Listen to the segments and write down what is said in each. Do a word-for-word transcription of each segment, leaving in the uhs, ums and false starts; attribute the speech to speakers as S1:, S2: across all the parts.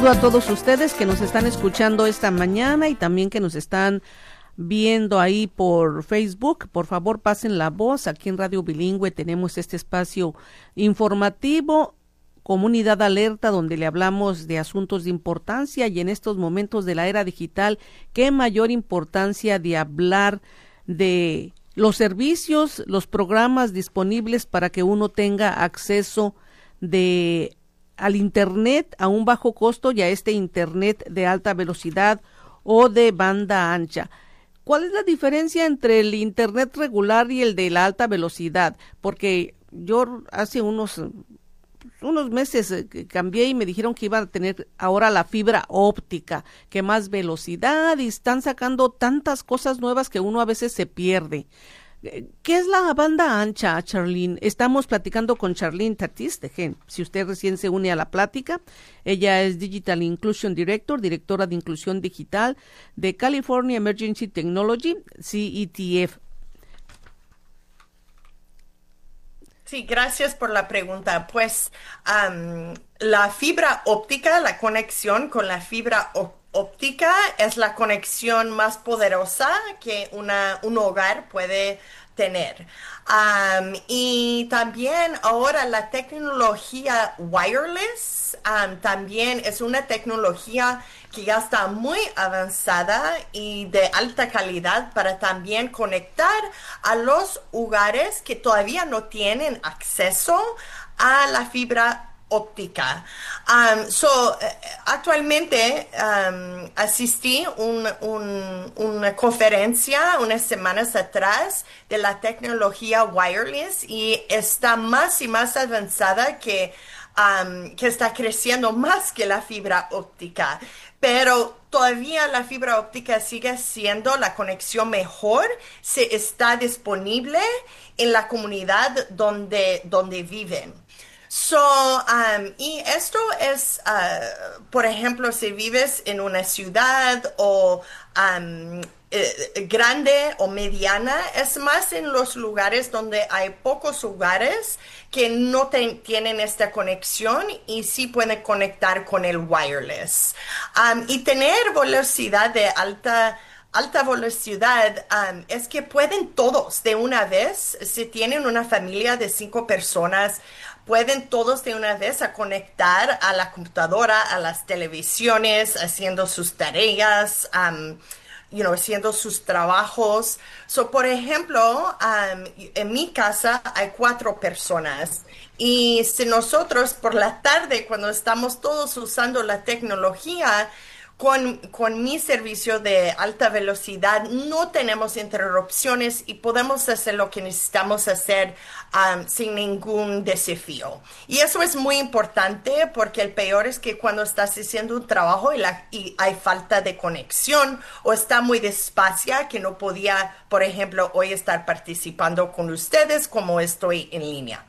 S1: A todos ustedes que nos están escuchando esta mañana y también que nos están viendo ahí por Facebook, por favor pasen la voz. Aquí en Radio Bilingüe tenemos este espacio informativo, Comunidad Alerta, donde le hablamos de asuntos de importancia, y en estos momentos de la era digital, qué mayor importancia de hablar de los servicios, los programas disponibles para que uno tenga acceso de al Internet a un bajo costo y a este Internet de alta velocidad o de banda ancha. ¿Cuál es la diferencia entre el Internet regular y el de la alta velocidad? Porque yo hace unos, unos meses cambié y me dijeron que iban a tener ahora la fibra óptica, que más velocidad, y están sacando tantas cosas nuevas que uno a veces se pierde. ¿Qué es la banda ancha, Charlene? Estamos platicando con Charlene Tatis de Gen. Si usted recién se une a la plática, ella es Digital Inclusion Director, directora de inclusión digital de California Emergency Technology, C E T F.
S2: Sí, gracias por la pregunta. Pues um, la fibra óptica, la conexión con la fibra óptica, óptica es la conexión más poderosa que una, un hogar puede tener. Um, y también ahora la tecnología wireless um, también es una tecnología que ya está muy avanzada y de alta calidad para también conectar a los hogares que todavía no tienen acceso a la fibra óptica. Um, so, uh, actualmente um, asistí a un, un, una conferencia unas semanas atrás de la tecnología wireless y está más y más avanzada que, um, que está creciendo más que la fibra óptica. Pero todavía la fibra óptica sigue siendo la conexión mejor si está disponible en la comunidad donde, donde viven. So, um, y esto es, uh, por ejemplo, si vives en una ciudad o um, eh, grande o mediana, es más en los lugares donde hay pocos hogares que no te, tienen esta conexión y sí pueden conectar con el wireless. Um, y tener velocidad de alta Alta velocidad um, es que pueden todos de una vez, si tienen una familia de cinco personas, pueden todos de una vez a conectar a la computadora, a las televisiones, haciendo sus tareas, um, you know, haciendo sus trabajos. So, por ejemplo, um, en mi casa hay cuatro personas y si nosotros por la tarde, cuando estamos todos usando la tecnología, Con, con mi servicio de alta velocidad no tenemos interrupciones y podemos hacer lo que necesitamos hacer um, sin ningún desafío. Y eso es muy importante porque el peor es que cuando estás haciendo un trabajo y, la, y hay falta de conexión o está muy despacio que no podía, por ejemplo, hoy estar participando con ustedes como estoy en línea.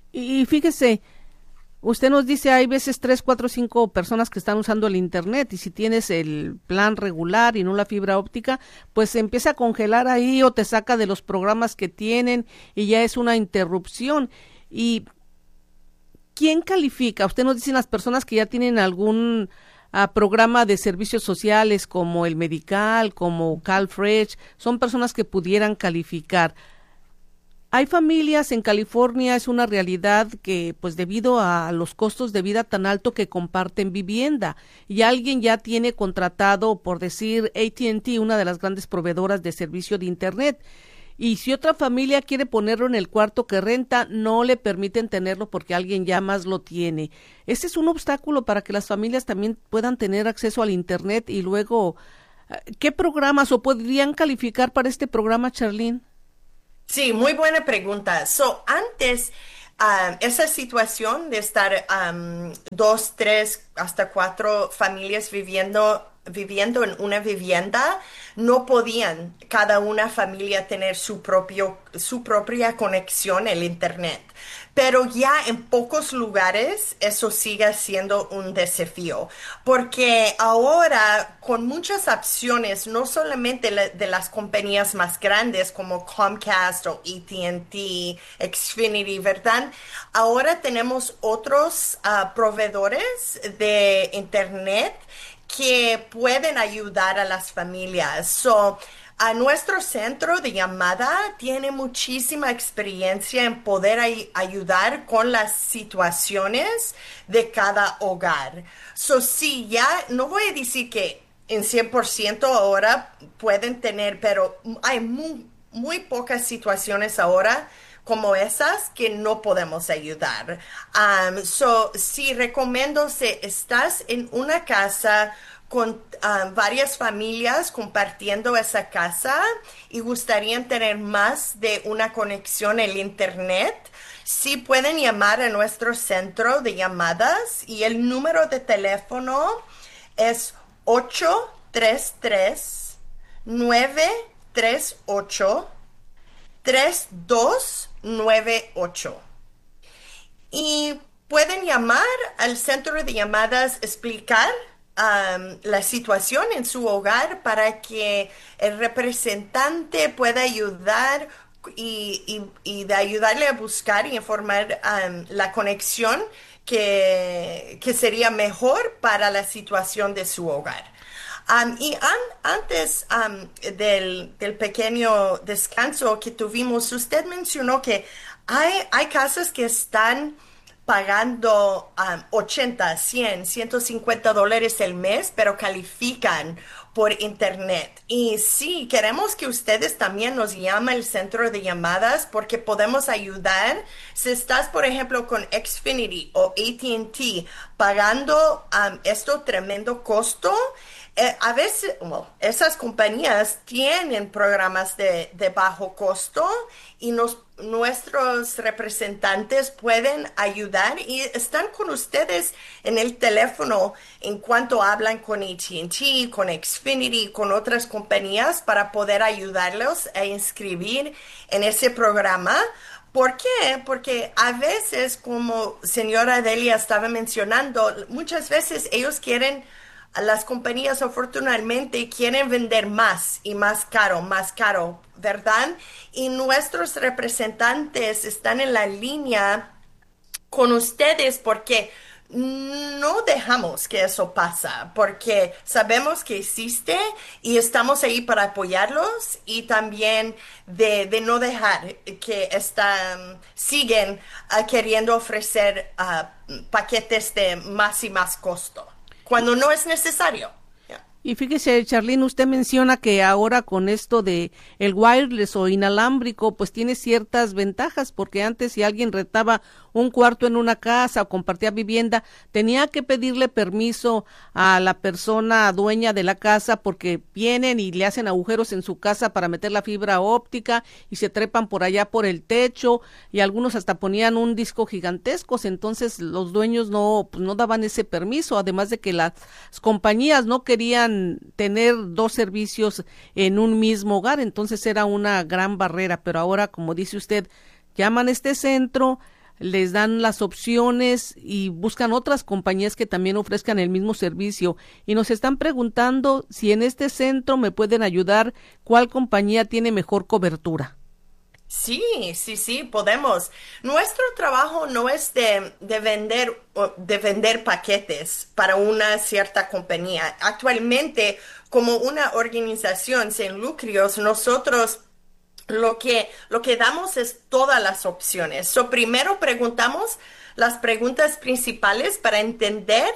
S1: Y fíjese, usted nos dice, hay veces tres, cuatro, cinco personas que están usando el Internet, y si tienes el plan regular y no la fibra óptica, pues se empieza a congelar ahí o te saca de los programas que tienen y ya es una interrupción. ¿Y quién califica? Usted nos dice las personas que ya tienen algún uh, programa de servicios sociales como el Medical, como CalFresh, son personas que pudieran calificar. Hay familias en California, es una realidad que pues debido a los costos de vida tan alto que comparten vivienda y alguien ya tiene contratado, por decir, A T and T, una de las grandes proveedoras de servicio de Internet, y si otra familia quiere ponerlo en el cuarto que renta, no le permiten tenerlo porque alguien ya más lo tiene. Ese es un obstáculo para que las familias también puedan tener acceso al Internet. Y luego, ¿qué programas o podrían calificar para este programa, Charlene?
S2: Sí, muy buena pregunta. So, antes, um, esa situación de estar um, dos, tres, hasta cuatro familias viviendo, viviendo en una vivienda, no podían cada una familia tener su propio, su propia conexión al Internet. pero ya en pocos lugares eso sigue siendo un desafío, porque ahora con muchas opciones, no solamente la- de las compañías más grandes como Comcast o A T and T, Xfinity, ¿verdad? Ahora tenemos otros ah, proveedores de Internet que pueden ayudar a las familias. So, a nuestro centro de llamada tiene muchísima experiencia en poder ay- ayudar con las situaciones de cada hogar. So, sí, ya no voy a decir que en cien por ciento ahora pueden tener, pero hay muy, muy pocas situaciones ahora como esas que no podemos ayudar. Um, so, sí, recomiendo si estás en una casa con ah, varias familias compartiendo esa casa y gustarían tener más de una conexión en el internet, sí pueden llamar a nuestro centro de llamadas y el número de teléfono es ocho tres tres, nueve tres ocho, tres dos nueve ocho. Y pueden llamar al centro de llamadas, explicar um, la situación en su hogar para que el representante pueda ayudar y, y- y de ayudarle a buscar y informar um, la conexión que, que sería mejor para la situación de su hogar. Um, y an- antes um, del, del pequeño descanso que tuvimos, usted mencionó que hay, hay casas que están pagando um, ochenta, cien, ciento cincuenta dólares el mes, pero califican por internet. Y sí, queremos que ustedes también nos llamen al centro de llamadas porque podemos ayudar. Si estás, por ejemplo, con Xfinity o A T and T pagando um, esto tremendo costo, eh, a veces, well, esas compañías tienen programas de, de bajo costo y nos, nuestros representantes pueden ayudar y están con ustedes en el teléfono en cuanto hablan con A T and T, con Xfinity, con otras compañías para poder ayudarlos a inscribir en ese programa. ¿Por qué? Porque a veces, como señora Delia estaba mencionando, muchas veces ellos quieren, las compañías afortunadamente quieren vender más y más caro, más caro, ¿verdad? Y nuestros representantes están en la línea con ustedes porque no dejamos que eso pasa, porque sabemos que existe y estamos ahí para apoyarlos y también de, de no dejar que están, siguen ah, queriendo ofrecer ah, paquetes de más y más costo, cuando no es necesario. Yeah.
S1: Y fíjese, Charlene, usted menciona que ahora con esto de el wireless o inalámbrico, pues tiene ciertas ventajas, porque antes si alguien rentaba un cuarto en una casa o compartía vivienda, tenía que pedirle permiso a la persona dueña de la casa porque vienen y le hacen agujeros en su casa para meter la fibra óptica y se trepan por allá por el techo y algunos hasta ponían un disco gigantescos, entonces los dueños no, pues no daban ese permiso, además de que las compañías no querían tener dos servicios en un mismo hogar, entonces era una gran barrera, pero ahora, como dice usted, llaman a este centro, les dan las opciones y buscan otras compañías que también ofrezcan el mismo servicio y nos están preguntando si en este centro me pueden ayudar, cuál compañía tiene mejor cobertura.
S2: Sí, sí, sí, podemos. Nuestro trabajo no es de, de vender, o de vender paquetes para una cierta compañía. Actualmente, como una organización sin lucros, nosotros lo que, lo que damos es todas las opciones. So, primero preguntamos las preguntas principales para entender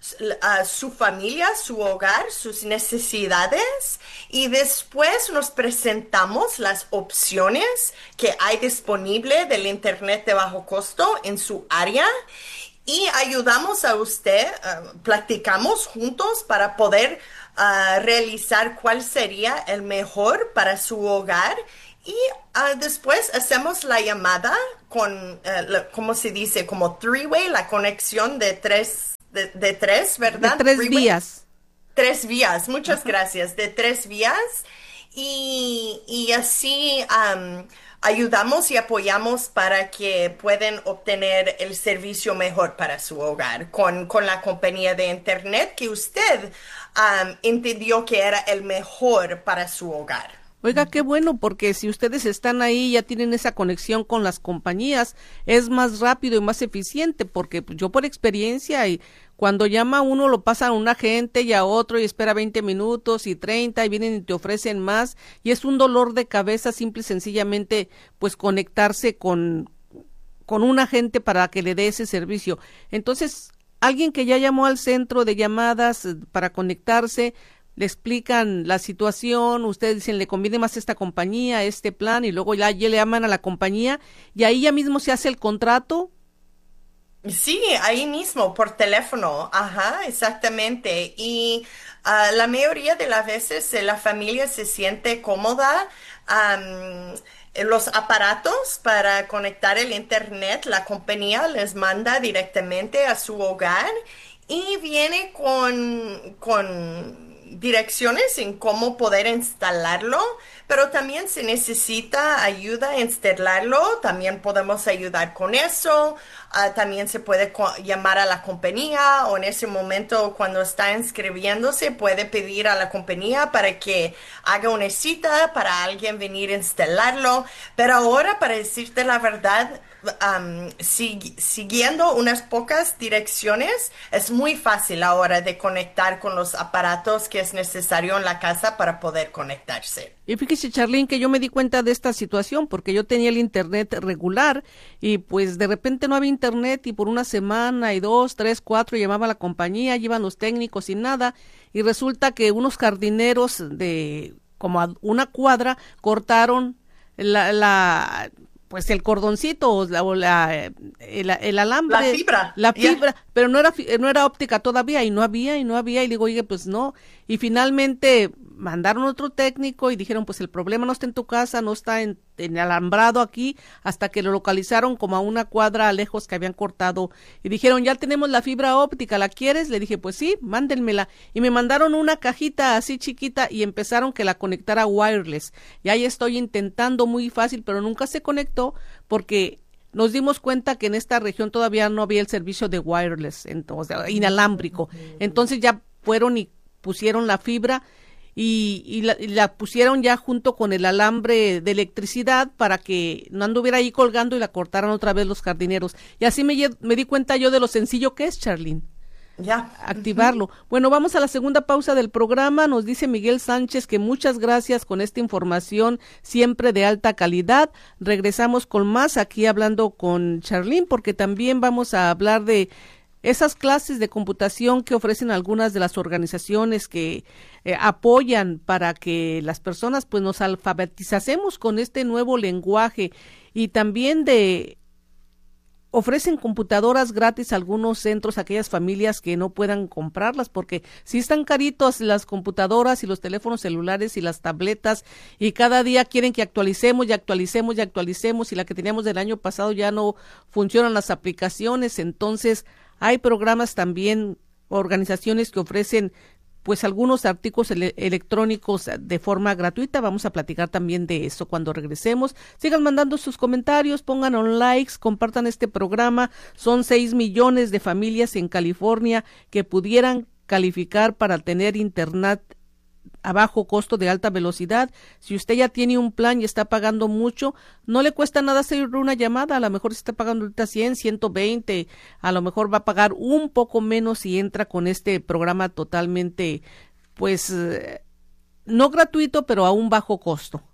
S2: a su familia, su hogar, sus necesidades y después nos presentamos las opciones que hay disponible del internet de bajo costo en su área y ayudamos a usted, uh, platicamos juntos para poder uh, realizar cuál sería el mejor para su hogar y uh, después hacemos la llamada con, uh, la, ¿cómo se dice? Como three-way, la conexión de tres, de, de tres, ¿verdad?
S1: De tres
S2: Three-way.
S1: vías.
S2: Tres vías, muchas
S1: Ajá.
S2: gracias, de tres vías. y, y así um, ayudamos y apoyamos para que puedan obtener el servicio mejor para su hogar con, con la compañía de internet que usted um, entendió que era el mejor para su hogar.
S1: Oiga, qué bueno, porque si ustedes están ahí, ya tienen esa conexión con las compañías, es más rápido y más eficiente, porque yo por experiencia, y cuando llama uno lo pasa a un agente y a otro y espera veinte minutos y treinta y vienen y te ofrecen más, y es un dolor de cabeza simple y sencillamente pues conectarse con, con un agente para que le dé ese servicio. Entonces, alguien que ya llamó al centro de llamadas para conectarse, le explican la situación, ustedes dicen le conviene más esta compañía, este plan, y luego ya, ya le llaman a la compañía y ahí ya mismo se hace el contrato.
S2: Sí, ahí mismo, por teléfono, ajá, exactamente. Y ah, la mayoría de las veces eh, la familia se siente cómoda. am, los aparatos para conectar el internet, la compañía les manda directamente a su hogar y viene con, con direcciones en cómo poder instalarlo, pero también si necesita ayuda a instalarlo, también podemos ayudar con eso. Ah, también se puede co- llamar a la compañía o en ese momento cuando está inscribiéndose puede pedir a la compañía para que haga una cita para alguien venir a instalarlo. Pero ahora, para decirte la verdad, am, si- siguiendo unas pocas direcciones, es muy fácil ahora de conectar con los aparatos que es necesario en la casa para poder conectarse.
S1: Y fíjese, Charlene, que yo me di cuenta de esta situación porque yo tenía el internet regular y pues de repente no había internet y por una semana y dos, tres, cuatro llamaba a la compañía, iban los técnicos y nada, y resulta que unos jardineros de como a una cuadra cortaron la, la pues el cordoncito o la, o la- el, el alambre,
S2: La fibra,
S1: la
S2: ya.
S1: fibra, pero no era fi- no era óptica todavía y no había y no había y digo, oye, pues no, y finalmente mandaron otro técnico y dijeron, pues el problema no está en tu casa, no está en, en alambrado aquí, hasta que lo localizaron como a una cuadra lejos que habían cortado y dijeron, ya tenemos la fibra óptica, ¿la quieres? Le dije, pues sí, mándenmela, y me mandaron una cajita así chiquita y empezaron que la conectara wireless, y ahí estoy intentando muy fácil, pero nunca se conectó porque nos dimos cuenta que en esta región todavía no había el servicio de wireless, entonces, inalámbrico, entonces ya fueron y pusieron la fibra y, y, la, y la pusieron ya junto con el alambre de electricidad para que no anduviera ahí colgando y la cortaran otra vez los jardineros. Y así me, lle- me di cuenta yo de lo sencillo que es, Charlene,
S2: Ya.
S1: activarlo. Bueno, vamos a la segunda pausa del programa. Nos dice Miguel Sánchez que muchas gracias con esta información siempre de alta calidad. Regresamos con más aquí hablando con Charlene porque también vamos a hablar de esas clases de computación que ofrecen algunas de las organizaciones que eh, apoyan para que las personas pues nos alfabeticemos con este nuevo lenguaje y también de ofrecen computadoras gratis a algunos centros, a aquellas familias que no puedan comprarlas, porque sí están caritos las computadoras y los teléfonos celulares y las tabletas, y cada día quieren que actualicemos y actualicemos y actualicemos, y la que teníamos del año pasado ya no funcionan las aplicaciones. Entonces hay programas también, organizaciones que ofrecen pues algunos artículos ele electrónicos de forma gratuita. Vamos a platicar también de eso cuando regresemos. Sigan mandando sus comentarios, pongan on likes, compartan este programa. Son seis millones de familias en California que pudieran calificar para tener internet a bajo costo de alta velocidad. Si usted ya tiene un plan y está pagando mucho, no le cuesta nada hacer una llamada. A lo mejor se está pagando ahorita cien, ciento veinte, a lo mejor va a pagar un poco menos si entra con este programa totalmente, pues, eh, no gratuito, pero a un bajo costo.